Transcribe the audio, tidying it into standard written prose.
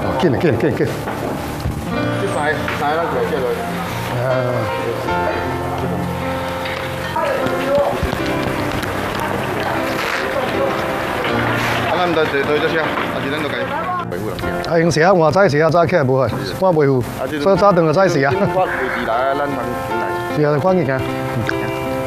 紧嘞，紧嘞，紧紧。 这塞咱就叫做。咱就对这些，是咱就该维护了。 用时啊，换早时啊，早起来无去，我维护，所以早顿就早时啊。 我维持来，咱通进来。 是啊，赶紧行。